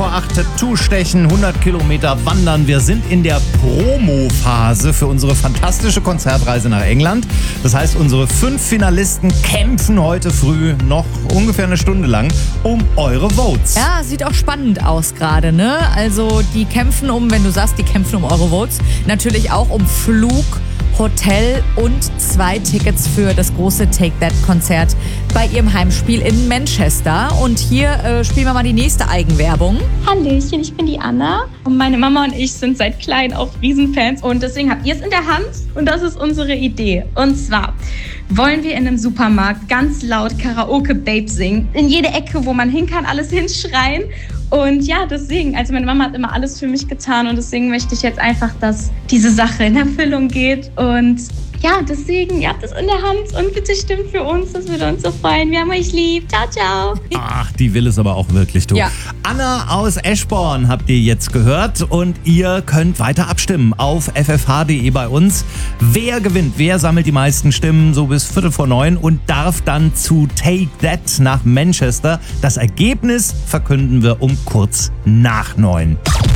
vor 8 Tattoo stechen, 100 Kilometer wandern. Wir sind in der Promo-Phase für unsere fantastische Konzertreise nach England. Das heißt, unsere 5 Finalisten kämpfen heute früh noch ungefähr eine Stunde lang um eure Votes. Ja, sieht auch spannend aus gerade, ne? Also die kämpfen wenn du sagst, die kämpfen um eure Votes, natürlich auch um Flug, Hotel und 2 Tickets für das große Take That-Konzert bei ihrem Heimspiel in Manchester. Und hier spielen wir mal die nächste Eigenwerbung. Hallöchen, ich bin die Anna und meine Mama und ich sind seit klein auf Riesenfans und deswegen habt ihr es in der Hand und das ist unsere Idee. Und zwar wollen wir in einem Supermarkt ganz laut Karaoke Babe singen, in jede Ecke, wo man hin kann, alles hinschreien. Und ja, deswegen, also meine Mama hat immer alles für mich getan und deswegen möchte ich jetzt einfach, dass diese Sache in Erfüllung geht. Und ja, deswegen, ihr habt es in der Hand und bitte stimmt für uns, das würde uns so freuen. Wir haben euch lieb. Ciao, ciao. Ach, die will es aber auch wirklich, du. Ja. Anna aus Eschborn habt ihr jetzt gehört und ihr könnt weiter abstimmen auf ffh.de bei uns. Wer gewinnt? Wer sammelt die meisten Stimmen so bis 8:45 und darf dann zu Take That nach Manchester? Das Ergebnis verkünden wir um kurz nach 9.